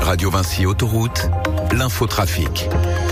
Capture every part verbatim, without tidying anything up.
Radio Vinci Autoroute, l'infotrafic.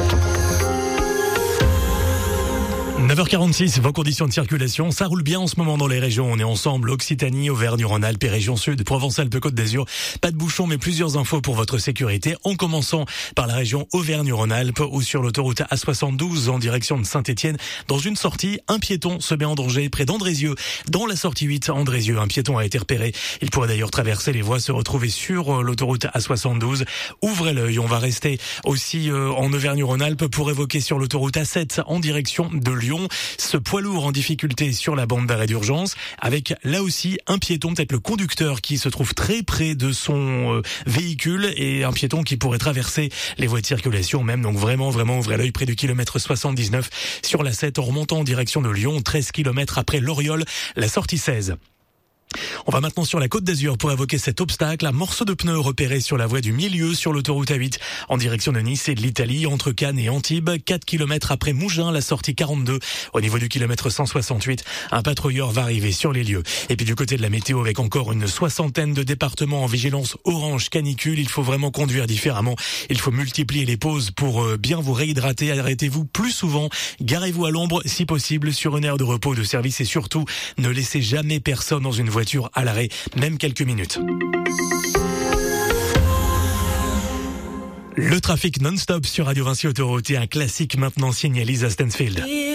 neuf heures quarante-six, vos conditions de circulation, ça roule bien en ce moment dans les régions. On est ensemble, Occitanie, Auvergne-Rhône-Alpes et région sud, Provence-Alpes-Côte d'Azur. Pas de bouchons, mais plusieurs infos pour votre sécurité, en commençant par la région Auvergne-Rhône-Alpes ou sur l'autoroute A soixante-douze en direction de Saint-Étienne. Dans une sortie, un piéton se met en danger près d'Andrézieux. Dans la sortie huit, Andrézieux, un piéton a été repéré. Il pourrait d'ailleurs traverser les voies, se retrouver sur l'autoroute A soixante-douze. Ouvrez l'œil, on va rester aussi en Auvergne-Rhône-Alpes pour évoquer sur l'autoroute A sept en direction de Lyon. Ce poids lourd en difficulté sur la bande d'arrêt d'urgence, avec là aussi un piéton, peut-être le conducteur qui se trouve très près de son euh, véhicule, et un piéton qui pourrait traverser les voies de circulation même. Donc vraiment, vraiment ouvrez l'œil près du kilomètre soixante-dix-neuf sur la sept en remontant en direction de Lyon, treize kilomètres après Loriol, la sortie seize. On va maintenant sur la Côte d'Azur pour évoquer cet obstacle. Un morceau de pneu repéré sur la voie du milieu sur l'autoroute A huit en direction de Nice et de l'Italie, entre Cannes et Antibes, quatre kilomètres après Mougins, la sortie quarante-deux. Au niveau du kilomètre cent soixante-huit, un patrouilleur va arriver sur les lieux. Et puis du côté de la météo, avec encore une soixantaine de départements en vigilance orange canicule, il faut vraiment conduire différemment. Il faut multiplier les pauses pour bien vous réhydrater. Arrêtez-vous plus souvent, garez-vous à l'ombre si possible sur une aire de repos, de service, et surtout ne laissez jamais personne dans une voiture à l'arrêt, même quelques minutes. Le trafic non-stop sur Radio Vinci Autoroute, et un classique maintenant signé Lisa Stansfield.